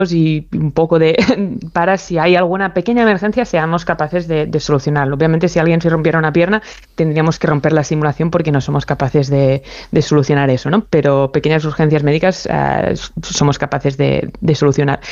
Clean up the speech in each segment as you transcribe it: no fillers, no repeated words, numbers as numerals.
y un poco de para si hay alguna pequeña emergencia seamos capaces de solucionarlo. Obviamente si alguien se rompiera una pierna tendríamos que romper la simulación porque no somos capaces de solucionar eso, ¿no? Pero pequeñas urgencias médicas somos capaces de solucionar.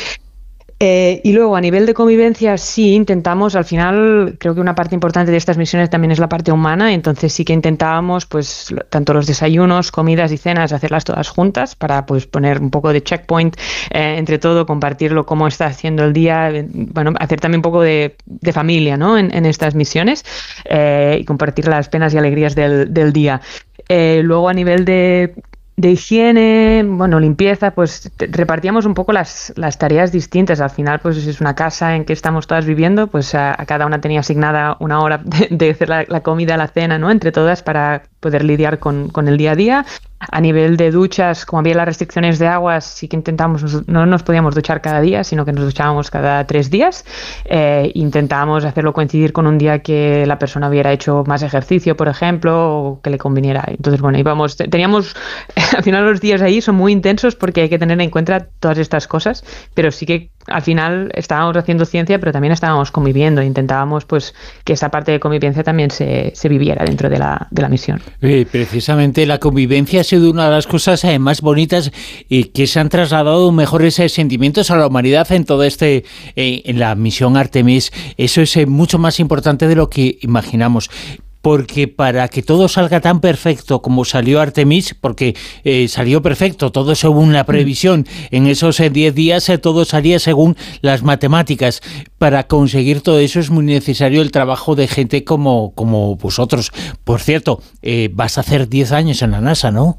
Y luego a nivel de convivencia sí intentamos, al final creo que una parte importante de estas misiones también es la parte humana, entonces sí que intentábamos pues tanto los desayunos, comidas y cenas hacerlas todas juntas para pues poner un poco de checkpoint entre todo, compartirlo cómo está haciendo el día, bueno, hacer también un poco de familia, ¿no? en estas misiones y compartir las penas y alegrías del día. Luego a nivel de higiene, bueno, limpieza, pues repartíamos un poco las tareas distintas. Al final, pues es una casa en que estamos todas viviendo, pues a cada una tenía asignada una hora de hacer la comida, la cena, ¿no? Entre todas para poder lidiar con el día a día. A nivel de duchas, como había las restricciones de agua, sí que intentamos, no nos podíamos duchar cada día, sino que nos duchábamos cada 3 días. Intentábamos hacerlo coincidir con un día que la persona hubiera hecho más ejercicio, por ejemplo, o que le conviniera. Entonces, bueno, teníamos, al final los días ahí son muy intensos porque hay que tener en cuenta todas estas cosas, pero sí que al final estábamos haciendo ciencia, pero también estábamos conviviendo. Intentábamos pues que esa parte de convivencia también se viviera dentro de la misión. Precisamente la convivencia ha sido una de las cosas más bonitas y que se han trasladado mejores sentimientos a la humanidad en todo en la misión Artemis. Eso es mucho más importante de lo que imaginamos. Porque para que todo salga tan perfecto como salió Artemis, porque salió perfecto, todo según la previsión, en esos 10 días todo salía según las matemáticas. Para conseguir todo eso es muy necesario el trabajo de gente como vosotros. Por cierto, vas a hacer 10 años en la NASA, ¿no?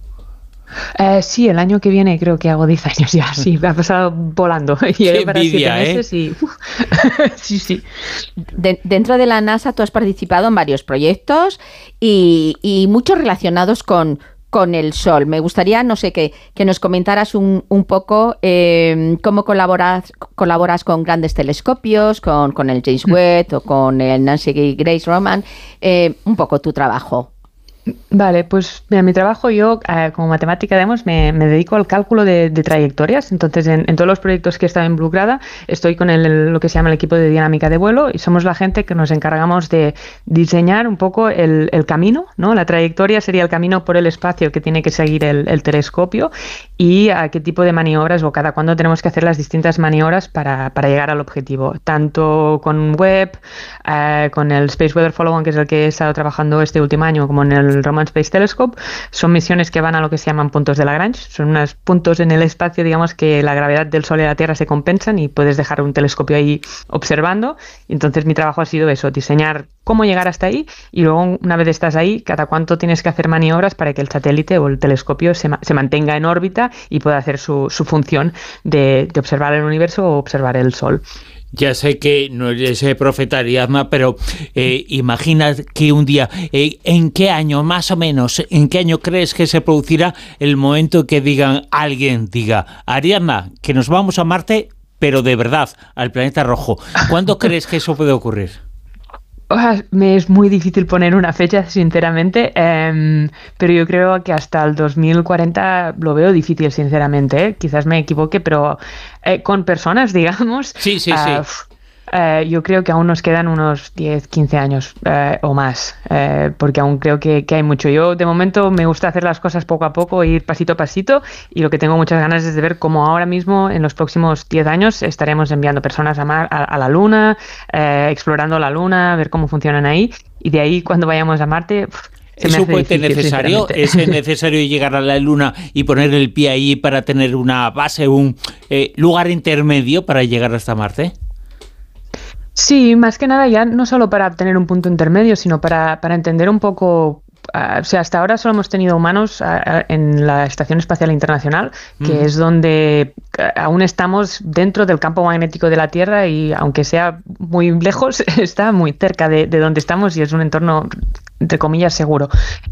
Sí, el año que viene creo que hago 10 años ya, sí, me ha pasado volando. Qué envidia, para 7 meses y... sí. Dentro de la NASA tú has participado en varios proyectos y muchos relacionados con el Sol. Me gustaría, no sé, que nos comentaras un poco cómo colaboras con grandes telescopios, con el James Webb o con el Nancy Grace Roman, un poco tu trabajo. Vale, pues mira, mi trabajo yo como matemática me dedico al cálculo de trayectorias, entonces en todos los proyectos que he estado involucrada estoy con lo que se llama el equipo de dinámica de vuelo y somos la gente que nos encargamos de diseñar un poco el camino, ¿no? La trayectoria sería el camino por el espacio que tiene que seguir el telescopio y a qué tipo de maniobras o cada cuándo tenemos que hacer las distintas maniobras para llegar al objetivo, tanto con Webb, con el Space Weather Follow-on, que es el que he estado trabajando este último año, como en el Roman Space Telescope. Son misiones que van a lo que se llaman puntos de Lagrange, son unos puntos en el espacio, digamos, que la gravedad del Sol y la Tierra se compensan y puedes dejar un telescopio ahí observando. Entonces mi trabajo ha sido eso, diseñar cómo llegar hasta ahí y luego una vez estás ahí, cada cuánto tienes que hacer maniobras para que el satélite o el telescopio se mantenga en órbita y pueda hacer su función de observar el universo o observar el Sol. Ya sé que no eres profeta Ariadna, pero imagina que un día, ¿en qué año más o menos, en qué año crees que se producirá el momento que alguien diga, Ariadna, que nos vamos a Marte, pero de verdad, al planeta rojo? ¿Cuándo crees que eso puede ocurrir? Me es muy difícil poner una fecha, sinceramente, pero yo creo que hasta el 2040 lo veo difícil, sinceramente, ¿eh? Quizás me equivoque, pero con personas, digamos... Sí. Yo creo que aún nos quedan unos 10, 15 años o más, porque aún creo que hay mucho. Yo, de momento, me gusta hacer las cosas poco a poco, ir pasito a pasito, y lo que tengo muchas ganas es de ver cómo ahora mismo, en los próximos 10 años, estaremos enviando personas a la Luna, explorando la Luna, ver cómo funcionan ahí, y de ahí, cuando vayamos a Marte... ¿Es un puente necesario? ¿Es necesario llegar a la Luna y poner el pie ahí para tener una base, un lugar intermedio para llegar hasta Marte? Sí, más que nada ya no solo para tener un punto intermedio, sino para entender un poco... o sea, hasta ahora solo hemos tenido humanos en la Estación Espacial Internacional, que es donde aún estamos dentro del campo magnético de la Tierra y aunque sea muy lejos, está muy cerca de donde estamos y es un entorno, entre comillas, seguro.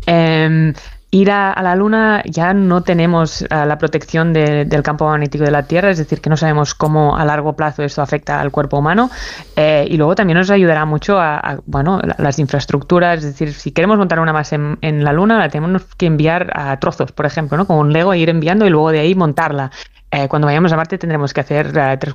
Ir a la Luna ya no tenemos la protección del campo magnético de la Tierra, es decir, que no sabemos cómo a largo plazo esto afecta al cuerpo humano y luego también nos ayudará mucho a las infraestructuras, es decir, si queremos montar una base en la Luna la tenemos que enviar a trozos, por ejemplo, ¿no? Como un Lego, ir enviando y luego de ahí montarla. Cuando vayamos a Marte tendremos que hacer